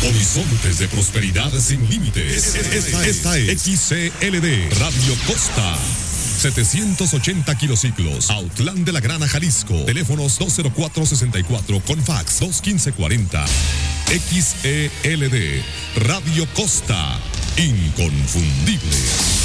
Horizontes de prosperidad sin límites. Esta es XCLD Radio Costa. 780 kilociclos, Autlán de la Grana, Jalisco. Teléfonos 204-64 con fax 215-40. XELD Radio Costa, inconfundible.